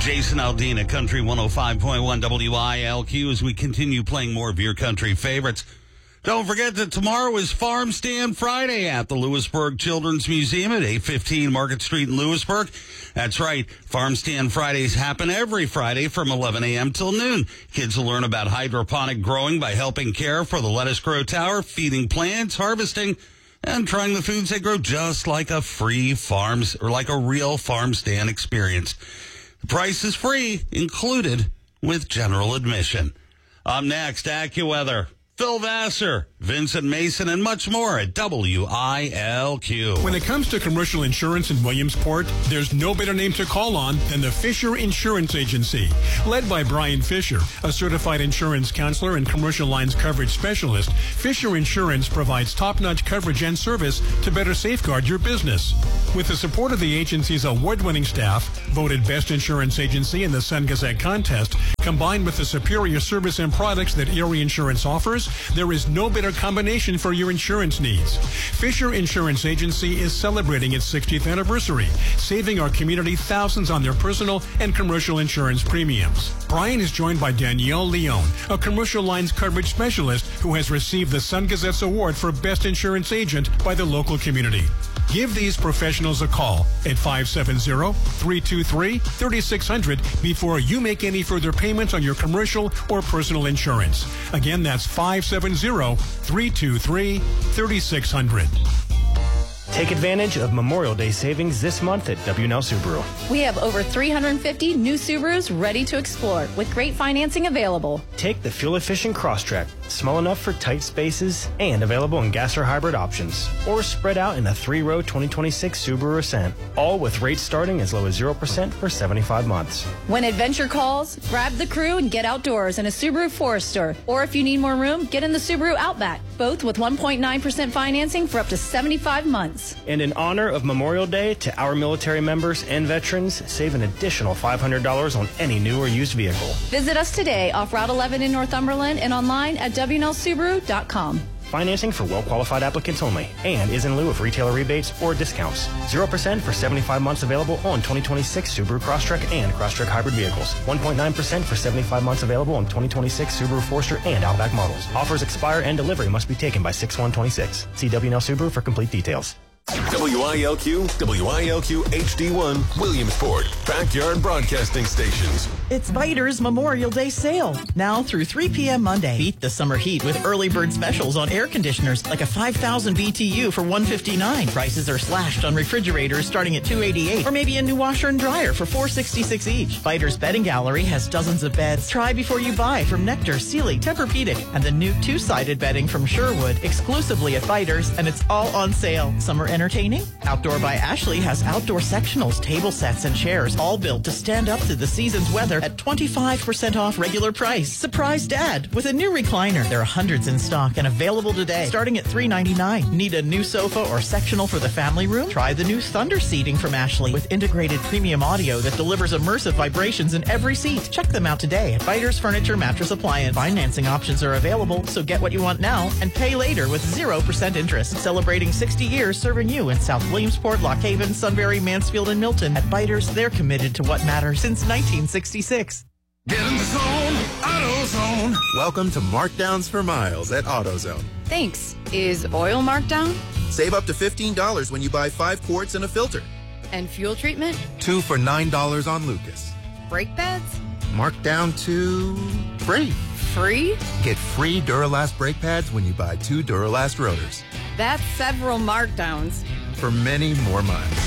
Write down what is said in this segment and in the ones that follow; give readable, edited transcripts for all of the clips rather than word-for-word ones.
Jason Aldean at Country 105.1 WILQ as we continue playing more of your country favorites. Don't forget that tomorrow is Farm Stand Friday at the Lewisburg Children's Museum at 815 Market Street in Lewisburg. That's right. Farm Stand Fridays happen every Friday from 11 a.m. till noon. Kids will learn about hydroponic growing by helping care for the Lettuce Grow Tower, feeding plants, harvesting, and trying the foods they grow just like a free farms or like a real farm stand experience. The price is free, included with general admission. Up next, AccuWeather. Phil Vassar, Vincent Mason, and much more at WILQ. When it comes to commercial insurance in Williamsport, there's no better name to call on than the Fisher Insurance Agency. Led by Brian Fisher, a certified insurance counselor and commercial lines coverage specialist, Fisher Insurance provides top-notch coverage and service to better safeguard your business. With the support of the agency's award-winning staff, voted Best Insurance Agency in the Sun Gazette contest, combined with the superior service and products that Erie Insurance offers, there is no better combination for your insurance needs. Fisher Insurance Agency is celebrating its 60th anniversary, saving our community thousands on their personal and commercial insurance premiums. Brian is joined by Danielle Leone, a commercial lines coverage specialist who has received the Sun Gazette's award for Best Insurance Agent by the local community. Give these professionals a call at 570-323-3600 before you make any further payments on your commercial or personal insurance. Again, that's 570-323-3600. Take advantage of Memorial Day savings this month at W&L Subaru. We have over 350 new Subarus ready to explore with great financing available. Take the fuel-efficient Crosstrek, small enough for tight spaces and available in gas or hybrid options. Or spread out in a 3-row 2026 Subaru Ascent, all with rates starting as low as 0% for 75 months. When adventure calls, grab the crew and get outdoors in a Subaru Forester. Or if you need more room, get in the Subaru Outback, both with 1.9% financing for up to 75 months. And in honor of Memorial Day to our military members and veterans, save an additional $500 on any new or used vehicle. Visit us today off Route 11 in Northumberland and online at WNLSubaru.com. Financing for well-qualified applicants only and is in lieu of retailer rebates or discounts. 0% for 75 months available on 2026 Subaru Crosstrek and Crosstrek hybrid vehicles. 1.9% for 75 months available on 2026 Subaru Forester and Outback models. Offers expire and delivery must be taken by 6/1/26. See WNL Subaru for complete details. WILQ, WILQ HD1, Williamsport, backyard broadcasting stations. It's Viter's Memorial Day sale. Now through 3 p.m. Monday. Beat the summer heat with early bird specials on air conditioners like a 5,000 BTU for $159. Prices are slashed on refrigerators starting at $288, or maybe a new washer and dryer for $466 each. Viter's Bedding Gallery has dozens of beds. Try before you buy from Nectar, Sealy, Tempur-Pedic, and the new 2-sided bedding from Sherwood exclusively at Viter's, and it's all on sale. Summer entertaining? Outdoor by Ashley has outdoor sectionals, table sets, and chairs, all built to stand up to the season's weather at 25% off regular price. Surprise Dad with a new recliner. There are hundreds in stock and available today, starting at $399. Need a new sofa or sectional for the family room? Try the new Thunder seating from Ashley with integrated premium audio that delivers immersive vibrations in every seat. Check them out today at Viter's Furniture Mattress Appliance. Financing options are available, so get what you want now and pay later with 0% interest. Celebrating 60 years serving you in South Williamsport, Lock Haven, Sunbury, Mansfield, and Milton. At Viter's, they're committed to what matters since 1966. Get in the zone, AutoZone. Welcome to Markdowns for Miles at AutoZone. Thanks. Is oil marked down? Save up to $15 when you buy 5 quarts and a filter. And fuel treatment? 2 for $9 on Lucas. Brake pads? Marked down to free. Free? Get free Duralast brake pads when you buy 2 Duralast rotors. That's several markdowns. For many more miles.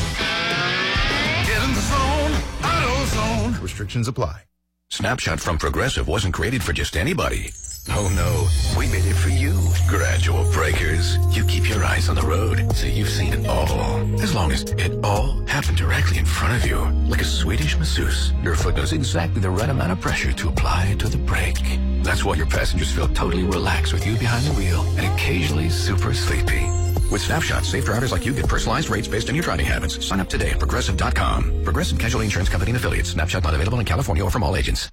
Get in the zone, AutoZone. Restrictions apply. Snapshot from Progressive wasn't created for just anybody. Oh no, we made it for you. Gradual breakers. You keep your eyes on the road, so you've seen it all. As long as it all happened directly in front of you, like a Swedish masseuse, your foot knows exactly the right amount of pressure to apply to the brake. That's why your passengers feel totally relaxed with you behind the wheel and occasionally super sleepy. With Snapshot, safe drivers like you get personalized rates based on your driving habits. Sign up today at Progressive.com. Progressive Casualty Insurance Company and Affiliates. Snapshot not available in California or from all agents.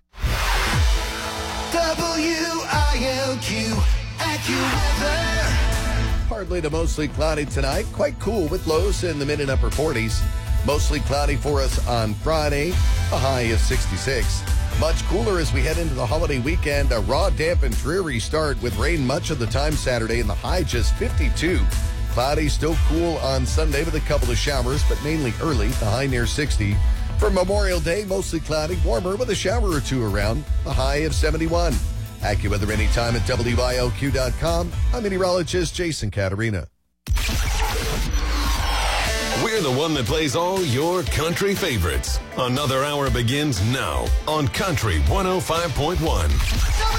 WILQ AccuWeather. Partly to mostly cloudy tonight. Quite cool with lows in the mid and upper 40s. Mostly cloudy for us on Friday. a high of 66. Much cooler as we head into the holiday weekend. A raw, damp, and dreary start with rain much of the time Saturday, and the high just 52. Cloudy, still cool on Sunday with a couple of showers, but mainly early, the high near 60. For Memorial Day, mostly cloudy, warmer with a shower or two around, the high of 71. AccuWeather anytime at WILQ.com. I'm meteorologist Jason Caterina. We're the one that plays all your country favorites. Another hour begins now on Country 105.1.